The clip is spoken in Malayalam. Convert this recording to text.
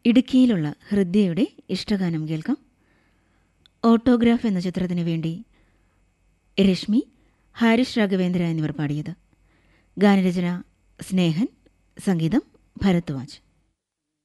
ഇടുക്കിയിലുള്ള ഹൃദ്യയുടെ ഇഷ്ടഗാനം കേൾക്കാം. ഓട്ടോഗ്രാഫ് എന്ന ചിത്രത്തിനു വേണ്ടി രശ്മി, ഹാരിഷ് രാഘവേന്ദ്ര എന്നിവർ പാടിയത്. ഗാനരചന സ്നേഹൻ, സംഗീതം ഭരദ്വാജ്.